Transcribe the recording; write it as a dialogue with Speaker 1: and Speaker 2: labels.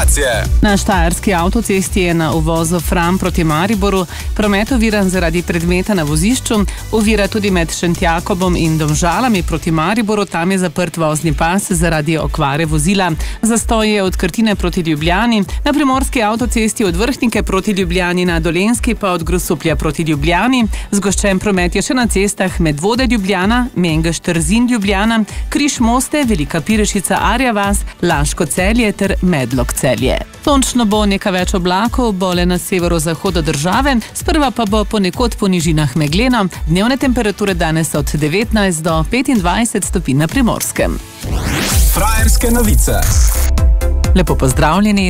Speaker 1: informacije.
Speaker 2: Na štajerski avtocesti je na uvozu Fram proti Mariboru promet oviran zaradi predmeta na vozišču, ovira tudi med Šentjakobom in Domžalami proti Mariboru, tam je zaprt vozni pas zaradi okvare vozila. Zastoj je od Krtine proti Ljubljani, na primorski avtocesti od Vrhnike proti Ljubljani, na Dolenjski pa od Grosuplja proti Ljubljani. Zgoščen promet je še na cestah Medvode Ljubljana, Mengeš Trzin Ljubljana, Križ Moste, Velika Pirešica Arja vas, Laško Celje ter Medlog Celje. Sončno bo, nekaj več oblakov bo le na severozahodu države, sprva pa bo ponekod po nižinah megleno. Dnevne temperature danes od 19 do 25 stopinj na Primorskem.
Speaker 1: Frajerske novice.
Speaker 2: Lepo pozdravljeni.